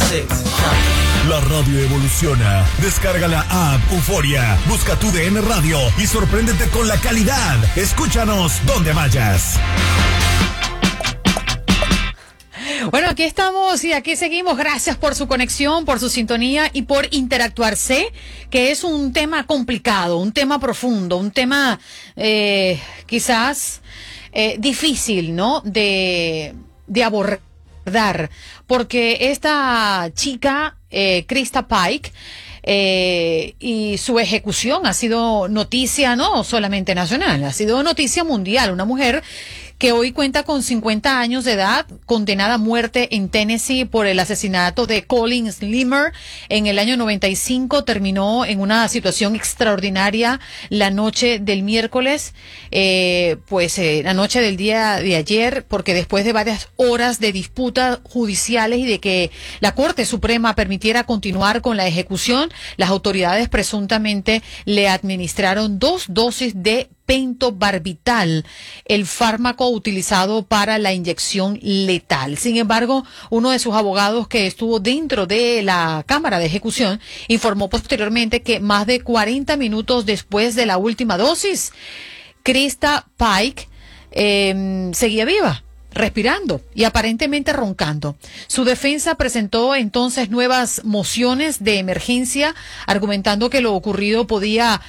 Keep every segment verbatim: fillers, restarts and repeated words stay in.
La radio evoluciona. Descarga la app Euforia. Busca tu D N Radio y sorpréndete con la calidad. Escúchanos donde vayas. Bueno, aquí estamos y aquí seguimos. Gracias por su conexión, por su sintonía y por interactuar. Sé que es un tema complicado, un tema profundo, un tema eh, quizás eh, difícil, ¿no? De, de abordar, porque esta chica, eh, Krista Pike, Eh, y su ejecución ha sido noticia no solamente nacional, ha sido noticia mundial. Una mujer que hoy cuenta con cincuenta años de edad, condenada a muerte en Tennessee por el asesinato de Colin Slimmer en el año noventa y cinco, terminó en una situación extraordinaria la noche del miércoles, eh, pues eh, la noche del día de ayer, porque después de varias horas de disputas judiciales y de que la Corte Suprema permitiera continuar con la ejecución, las autoridades presuntamente le administraron dos dosis de pentobarbital, el fármaco utilizado para la inyección letal. Sin embargo, uno de sus abogados que estuvo dentro de la cámara de ejecución informó posteriormente que más de cuarenta minutos después de la última dosis, Krista Pike eh, seguía viva, respirando y aparentemente roncando. Su defensa presentó entonces nuevas mociones de emergencia, argumentando que lo ocurrido podía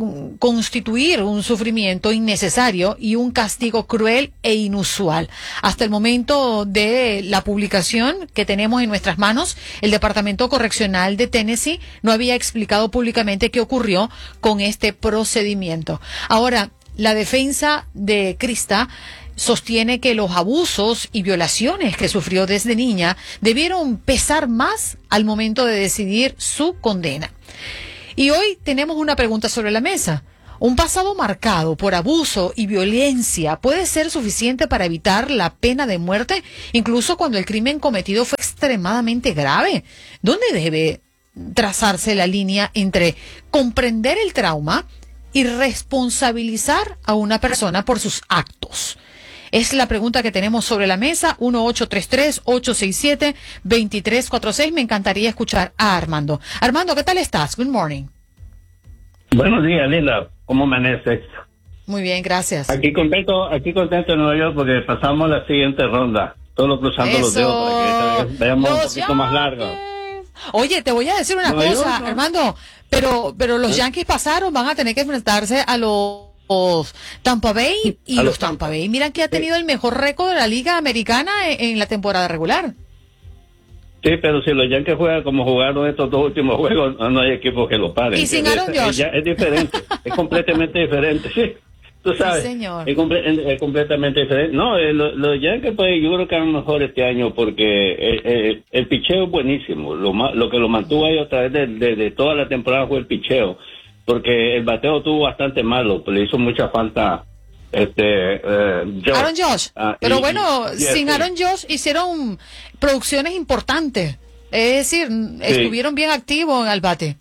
constituir un sufrimiento innecesario y un castigo cruel e inusual. Hasta el momento de la publicación que tenemos en nuestras manos, el Departamento Correccional de Tennessee no había explicado públicamente qué ocurrió con este procedimiento. Ahora, la defensa de Krista sostiene que los abusos y violaciones que sufrió desde niña debieron pesar más al momento de decidir su condena. Y hoy tenemos una pregunta sobre la mesa. ¿Un pasado marcado por abuso y violencia puede ser suficiente para evitar la pena de muerte, incluso cuando el crimen cometido fue extremadamente grave? ¿Dónde debe trazarse la línea entre comprender el trauma y responsabilizar a una persona por sus actos? Es la pregunta que tenemos sobre la mesa. Uno ocho tres tres, ocho seis siete, dos tres cuatro seis. Me encantaría escuchar a Armando. Armando, ¿qué tal estás? Good morning. Buenos días, Linda. ¿Cómo amaneces? Muy bien, gracias. Aquí contento, aquí contento en Nueva York porque pasamos la siguiente ronda. Solo cruzando Eso. los dedos para que veamos Los un poquito más largo. Oye, te voy a decir una Nueva cosa, York, ¿no? Armando, pero, pero los ¿Eh? Yankees pasaron, van a tener que enfrentarse a los Tampa Bay, y a los los Tampa Bay miran que ha tenido el mejor récord de la Liga Americana en, en la temporada regular. Sí, pero si los Yankees juegan como jugaron estos dos últimos juegos, no hay equipo que lo pare. Y sin Aaron es, Josh. Es, es diferente, es completamente diferente, sí. Tú sabes, Sí, señor. Es, comple es completamente diferente. No, eh, los, los Yankees, pues yo creo que han mejor este año porque eh, eh, el picheo es buenísimo. Lo, lo que lo mantuvo ahí a través de, de, de toda la temporada fue el picheo. Porque el bateo tuvo bastante malo, le hizo mucha falta este eh, Josh. Aaron Josh. Ah, Pero y, bueno, y, sin sí. Aaron Josh hicieron producciones importantes. Es decir, sí. Estuvieron bien activos al bate.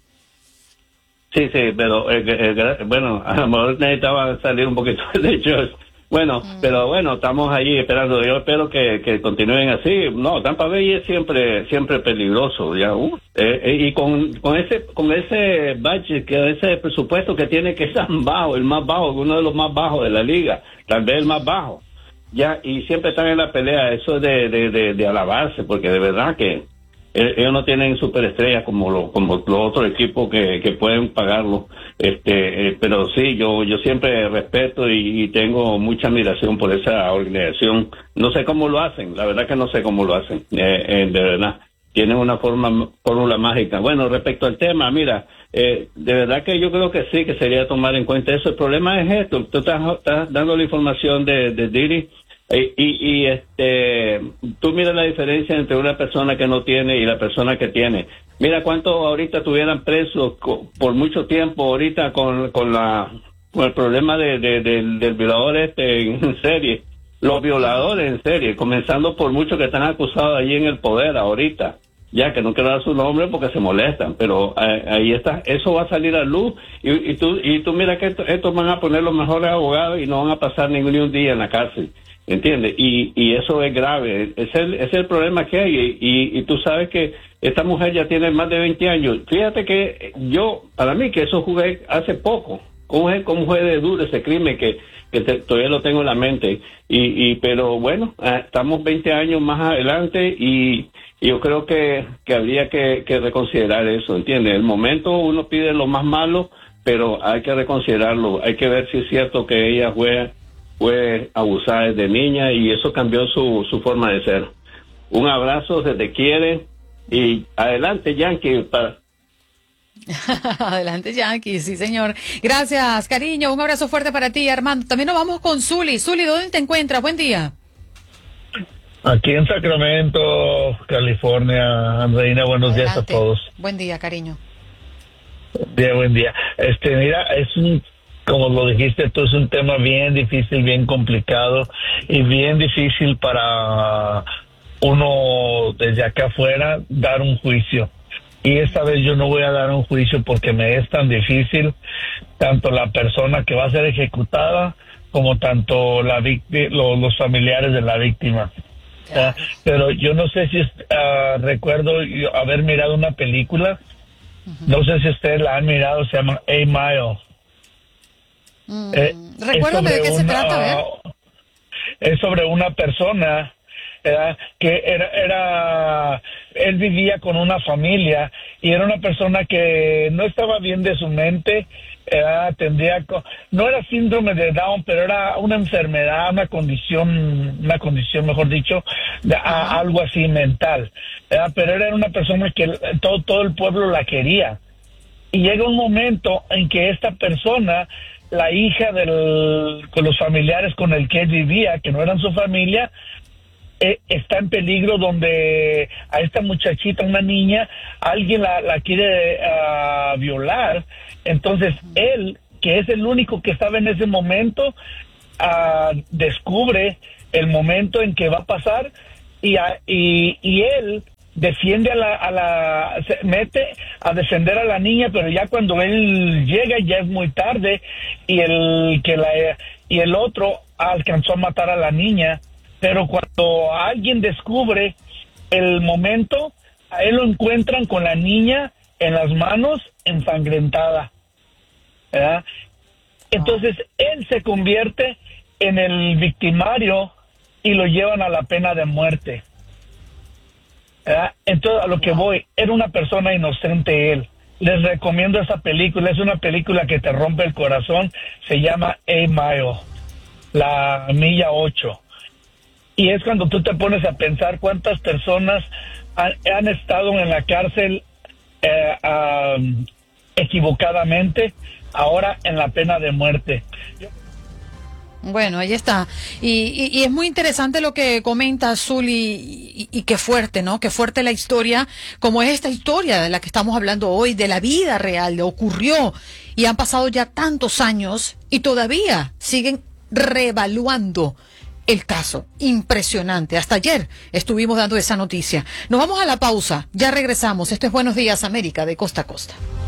Sí, sí, pero eh, eh, bueno, a lo mejor necesitaba salir un poquito de Josh. Bueno, mm. pero bueno, estamos ahí esperando. Yo espero que, que continúen así. No, Tampa Bay es siempre siempre peligroso, ya. Uh, eh, eh, y con con ese con ese budget, que ese presupuesto que tiene, que es tan bajo, el más bajo, uno de los más bajos de la liga, tal vez el más bajo. Ya, y siempre están en la pelea. Eso es de de de, de alabarse, porque de verdad que ellos no tienen superestrellas como los como los otros equipos que, que pueden pagarlo, este eh, pero sí, yo yo siempre respeto y, y tengo mucha admiración por esa organización. No sé cómo lo hacen, la verdad que no sé cómo lo hacen, eh, eh, de verdad tienen una forma fórmula mágica. Bueno, respecto al tema, mira, eh, de verdad que yo creo que sí, que sería tomar en cuenta eso. El problema es esto, tú estás, estás dando la información de, de Diddy. Y, y, y este, tú miras la diferencia entre una persona que no tiene y la persona que tiene. Mira cuánto ahorita tuvieran presos por mucho tiempo ahorita con, con la, con el problema de, de, de, del violador este en serie. Los violadores en serie, comenzando por muchos que están acusados allí en el poder ahorita. Ya que no quiero dar su nombre porque se molestan, pero eh, ahí está, eso va a salir a luz y, y tú y tú mira que esto, estos van a poner los mejores abogados y no van a pasar ningún ni un día en la cárcel. ¿entiendes? Y, y eso es grave, es el, es el problema que hay, y, y, y tú sabes que esta mujer ya tiene más de veinte años. Fíjate que yo, para mí, que eso jugué hace poco, cómo es, cómo fue de duro ese crimen que, que te, todavía lo tengo en la mente, y, y pero bueno, estamos veinte años más adelante, y, y yo creo que, que habría que, que reconsiderar eso, ¿entiendes? En el momento uno pide lo más malo, pero hay que reconsiderarlo, hay que ver si es cierto que ella fue, fue abusada desde niña, y eso cambió su, su forma de ser. Un abrazo, se te quiere, y adelante, Yankee, para... Adelante, Yankee, sí, señor. Gracias, cariño. Un abrazo fuerte para ti, Armando. También nos vamos con Zuli. Zuli, ¿dónde te encuentras? Buen día. Aquí en Sacramento, California. Andreina, buenos Adelante. días a todos. Buen día, cariño. Bien, buen día. Este, mira, es un, como lo dijiste tú, es un tema bien difícil, bien complicado y bien difícil para uno desde acá afuera dar un juicio. Y esta vez yo no voy a dar un juicio porque me es tan difícil, tanto la persona que va a ser ejecutada como tanto la víctima, los, los familiares de la víctima. Uh, pero yo no sé si uh, recuerdo yo haber mirado una película, uh-huh. No sé si ustedes la han mirado, se llama Eight Mile. Mm, eh, recuérdame de qué una, se trata, a ver. Uh, es sobre una persona ¿verdad? que era, era, él vivía con una familia y era una persona que no estaba bien de su mente, ¿verdad? Tendría, no era síndrome de Down, pero era una enfermedad, una condición, una condición, mejor dicho, de, a, algo así mental, ¿verdad? Pero era una persona que todo, todo el pueblo la quería. Y llega un momento en que esta persona, la hija del, con los familiares con el que él vivía, que no eran su familia, Eh, está en peligro, donde a esta muchachita, una niña, alguien la, la quiere uh, violar. Entonces él, que es el único que estaba en ese momento, uh, descubre el momento en que va a pasar y, a, y, y él defiende a la, a la, se mete a defender a la niña, pero ya cuando él llega ya es muy tarde y el que la y el otro alcanzó a matar a la niña. Pero cuando alguien descubre el momento, a él lo encuentran con la niña en las manos, ensangrentada, ¿verdad? Entonces, él se convierte en el victimario y lo llevan a la pena de muerte, ¿verdad? Entonces, a lo que voy, era una persona inocente él. Les recomiendo esa película, es una película que te rompe el corazón, se llama Eight Mile, la milla ocho. Y es cuando tú te pones a pensar cuántas personas han, han estado en la cárcel eh, um, equivocadamente, ahora en la pena de muerte. Bueno, ahí está. Y, y, y es muy interesante lo que comenta Zuli, y, y, y qué fuerte, ¿no? Qué fuerte la historia, como es esta historia de la que estamos hablando hoy, de la vida real, de ocurrió. Y han pasado ya tantos años y todavía siguen reevaluando el caso. Impresionante. Hasta ayer estuvimos dando esa noticia. Nos vamos a la pausa. Ya regresamos. Esto es Buenos Días América, de costa a costa.